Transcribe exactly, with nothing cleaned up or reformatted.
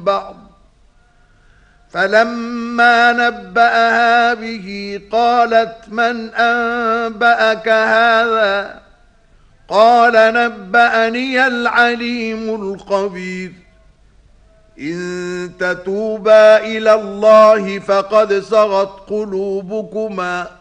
بعض. فلما نبأها به قالت من أنبأك هذا؟ قال نبأني العليم الخبير. إن تتوبا إلى الله فقد صغت قلوبكما